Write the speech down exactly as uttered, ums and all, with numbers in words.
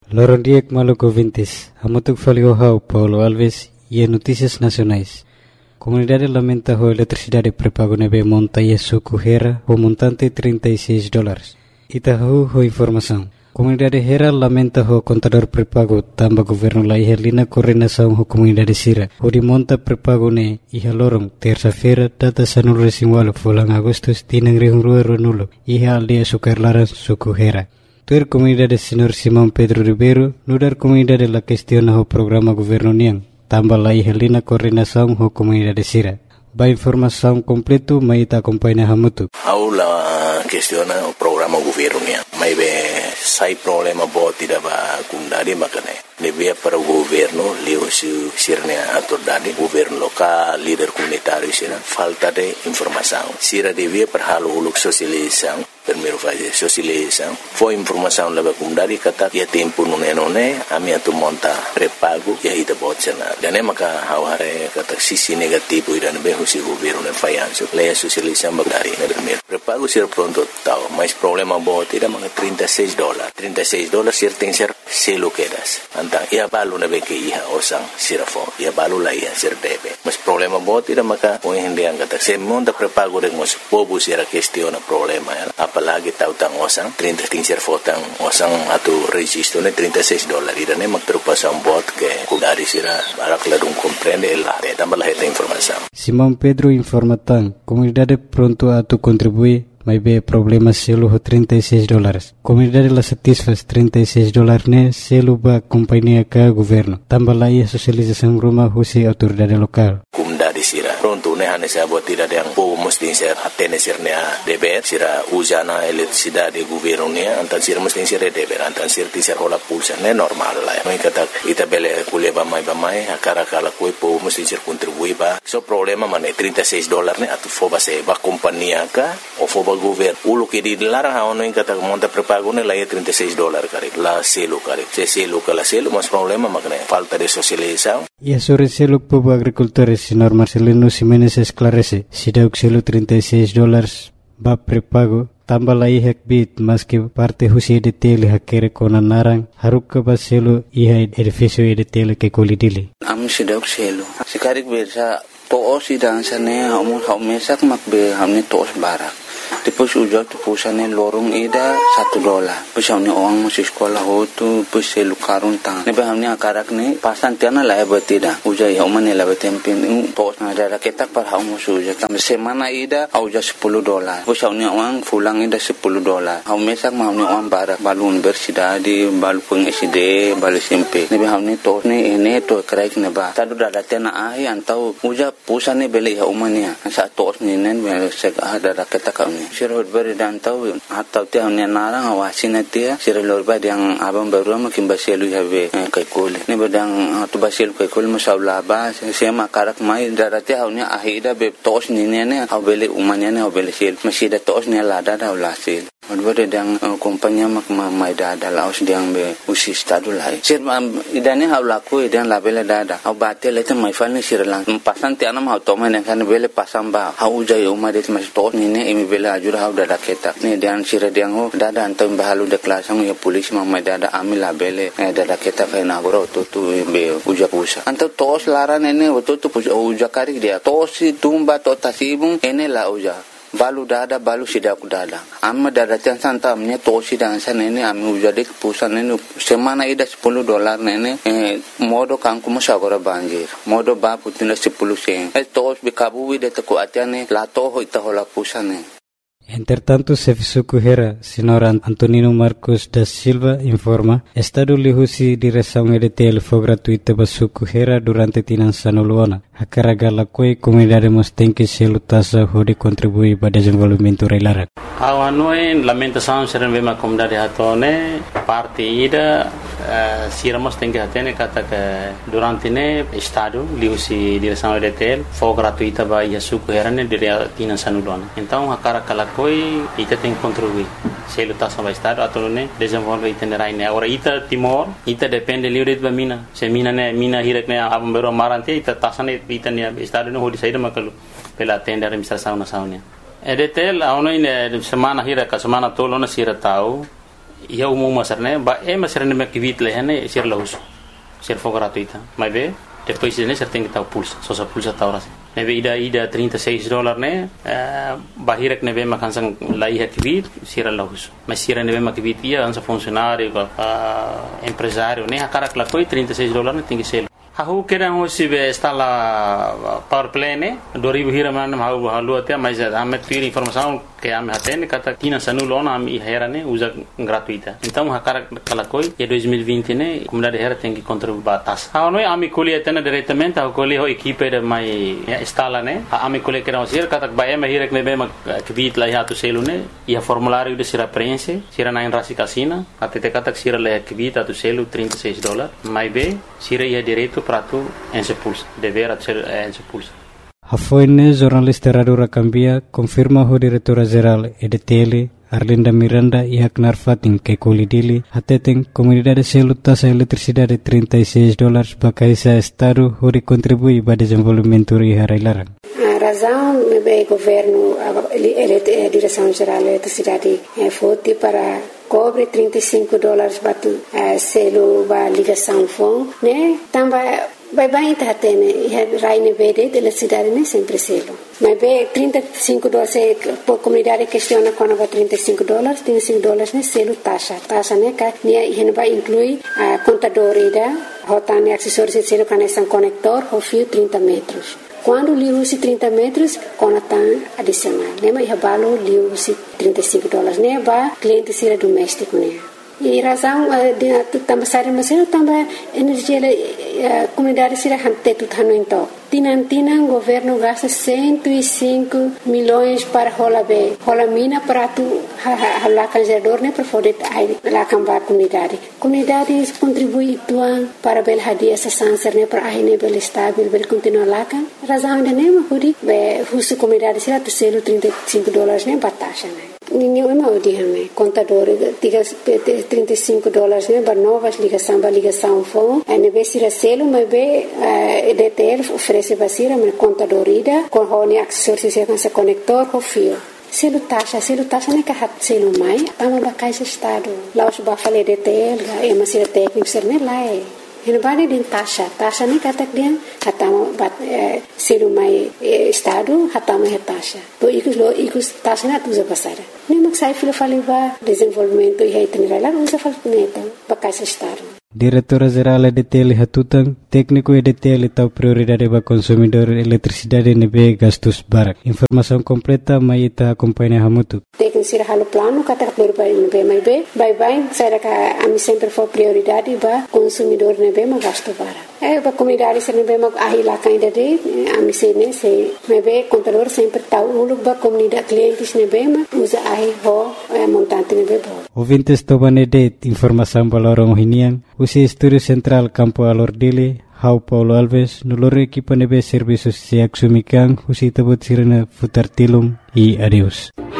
Loron Diek Maluco Vintes, Amutuk Faliohau, Paulo Alves e Notícias Nacionais. Comunidade lamenta a eletricidade prepago nebe monta e suco Hera, o montante trinta e seis dólares. Itahu ho informação. Comunidade Hera lamenta o contador prepago tamba governo la ihelina coordenação ho comunidade Sira. O de monta prepago ne iha lorong terça-feira data sanul resimwalo fulang agustus tinang rihung rua nulo iha aldea sukarlaran suku Hera. Tuer comunidade senhor Simão Pedro Ribeiro nudar comunidade la questiona o programa governo niang tamba la ihelina coordenação ho comunidade Sira. Ba informação completo maita acompanha hamutu. Aula questiona o programa governo niang. Mai be sai problema bo tidak ba kundari makane. Nebia para o governo leo su sirne autoridade governo local líder comunitário sira falta de informação. Sira devia para halo uluk sosialização primeiro fase sosialização foi informação leva kundari kata ya tempo nune nune ami atu monta prepago ya ida botsena dane maka haware kata sisi negativo idan be husi governo ne fayanso leia sosialização bagari ne primeiro prepago sira pronto tau mas problema bo tidak maka trinta e seis dólares trinta e seis dólares sir tem ser selo quedas anta ia balu ne be ke iha osang sira fo ia balu la ia sir debe mas problema bo tidak maka o hindi ang kata se monta prepago de mos povo sira questiona problema ya apalagi tautang osang trinta e seis fotang osang atu registro ne trinta e seis dólares irane magpreocupação bot que kudari sira barak ladung comprende la de tambah esta informação. Simão Pedro informa tan comunidade pronto a tu contribuir mas be problema selo ho trinta e seis dólares. Comunidade la satisfaz trinta e seis dólares ne selo ba companhia ka governo. Tambah la ia socialização rumah husi autoridade lokal. Comunidade sira pronto ne hane sa buat tidak yang po mesti ser atene sirne a deber sira usana eletricidade governo ne antan sira mesti ser deber antan sir ti ser hola pulsa ne normal la. Mai kata ita bele kule ba mai ba mai akara kala kue po mesti ser contribui ba. So problema mane trinta e seis dólares ne atu foba se ba companhia ka o foba governo ulo que di larang haono in kata monta prepago ne la ia trinta e seis dólares kare la selo kare se selo kala selo mas problema makne falta de socialização. E sobre selo povo agricultores senhor Marcelino Ximenes esclarece si dauk selo trinta e seis dólares ba prepago tambah la ihak bit mas que parte husi de tele hakere kona narang haruk ba selo iha edificio de tele que kolidili am si dauk selo sikarik bersa to si dan sane hamu haumesak makbe hamne tos barak Depois ujar tu pusane lorong ida satu dolar. Depois hamne orang masih sekolah ho tu depois selu karun tang. Nebe hamne akarak ne pasan tiana la betida. Ujar ya umane la betempin tos na ada ketak par hamu suja. Tam semana ida ujar sepuluh dolar. Depois hamne orang pulang ida sepuluh dolar. Hamu mesak hamne orang barak balun bersida di balu peng S D balu S M P. Nebe hamne tos ne ene to kraik neba. Tadu dada tiana ai antau ujar pusane beli ya umane. Sa tos ne nen sek ada ketak Sirot beri dan tahu atau tiang ni narang awasin dia sirot lorba yang abang baru makin basilu habe kaikul ni bedang tu basilu kaikul masalah ba sema karak mai darati hau ni ahida be tos ni ni ni hau beli umanya ni hau beli sil masih ada tos ni lada dah ulasil Odbere dang kompanya mak mai dada laos dang be usi stadu lai. Sir idane hau laku idan labele dada. Hau batel itu mai falni sirlang. Pasan ti anam hau toma ne kan bele pasam ba. Hau jai umar det mas to ni ne imi bele ajur hau dada ketak. Ni dan sir dang ho dada antam bahalu de klasang ya polis mai dada amil labele dada ketak kai nagoro to tu be uja pusa. Antam tos laran ene to tu uja kari dia. Tos tumba to tasibung ene la uja. Balu dada balu sidak dada amma dada tian santamnya tosi dan sana ini ami ujadi pusan ini semana ida sepuluh dolar nene eh, modo kangku musagora banjir modo ba putina sepuluh sen eh tos bikabu de teku atiane lato ho ita hola pusane. Entretanto, Sefisuku Hera, senhor Antonino Marcos da Silva, informa, Estado lihusi direção E D T L foi gratuita para Suku Hera durante tinan sanuluana. A carga la coi comunidade mos tem que se lutasa hode contribuir para desenvolvimento reilarak. Awanoi lamentação seren vema comunidade hatone parte ida siramos tem que hatene kata que durante ne Estado lihusi direção E D T L foi gratuita para Suku Hera ne durante tinan sanuluana. Então a carga la coi ita tem que contribuir. Se lutasa para Estado atau ne desenvolve itinerai ne. Agora ita Timor ita depende livre de mina. Se mina ne mina hirak ne abam bero marante ita tasane ita ne Estado ne hodi saída makalu pela tenda administração nacional. E D T L aonoi ne semana hirak semana tolo na sira tau ia umum masarne ba e masarne me kivit lehane sir lahus sir for gratuita mas be depois ne ser tem que estar pulsa só sa pulsa ta ora nebe ida ida trinta e seis dólares ne bahirek nebe makansang lai kivit sir lahus mas sir nebe makivit ia ansa funcionário empresário ne hakara kla koi trinta e seis dólares tem que ser Aku kira hosi be instala power plant ne dua ribu hira mana mau halu até mas ame tuir informação que ame hatene kata kina sanulo na ame hera ne usa gratuita então hakara kala koi e dois mil e vinte ne comunidade hera tem que contribuir batas ah noi ame colhe até diretamente a colhe ho equipe de mai instala ne ame colhe kira hosi kata ba ame hira ne be ma kvit la ya tu selu ne ia formulário de sira prense sira na rasi casina até te kata sira le kvit tu selu trinta e seis dólares mai be sira ia direito prato en sepulsa dever ser en sepulsa Hafoine jornalista Radura Cambia confirma o diretora-geral E D T L Arlinda Miranda e Haknar Fatin que colidili ateteng comunidade selo taxa eletricidade trinta e seis dólares bakaisa estado hori contribui para desenvolvimento e harailaran. A razão é o governo, a direção-geral da eletricidade é forte para cobre trinta e cinco dólares batu selo ba ligação fon, né? Também vai bem tá tendo e raine verde de eletricidade né sempre selo. Mas be trinta e cinco dólares por comunidade questiona quando vai trinta e cinco dólares, trinta e cinco dólares né selo taxa. Taxa né que né e vai incluir a contador ida, rotane acessórios selo conexão conector, o fio trinta metros. Quando li usi trinta metros, conectam adicional. Né mas balo li usi trinta e cinco dólares né ba cliente sira doméstico né. E razão de também sair mas eu também energia a comunidade sira hante tu thano então tinan tinan governo gasta cento e cinco milhões para rola be rola mina para tu hala canjador né para poder aí lá cambar comunidade comunidade contribui tuan para bel hadia essa sanser né para aí né bel estável bel continuar lá kan razão de né mas be husu comunidade sira tu selo trinta e cinco dólares né bataxa né ninguém mau dihame contador trinta e cinco dólares né para novas ligação para ligação fon né be sira selo mas be E D T L oferece basira mas contador ida com hone acessórios se com conector com fio selo taxa selo taxa né que hat selo mai tama ba caixa estado lá os ba fale E D T L é mas sira técnico ser né lá é Ele vai de taxa, taxa nem kata dia, hatama bat selo mai estado, hatama é taxa. Então ikus lo ikus taxa na usa passada. Nem mak sai filo fali ba desenvolvimento e itinerário lá usa fali puneta, bakais estado. Diretora-geral E D T L Hatutang, técnico E D T L tau prioridade para consumidor eletricidade nebe gastos barak. Informação completa mai ita acompanha hamutu. Técnico sira halo plano kata prioridade nebe mai be, bye bye, sai ka ami sempre for prioridade ba consumidor nebe ma gasto barak. É ba comunidade sira nebe ma ahila kainda de ami se ne se nebe contador sempre tau ulu ba comunidade clientes nebe ma usa ahi ho montante nebe bo. Ouvintes tobane de informação balorong hinian usi Estúdio Central Campo Alordile, Hau Paulo Alves, nolore equipa nebe serviços se axumikan, usi tabut sirena futar tilum e adeus.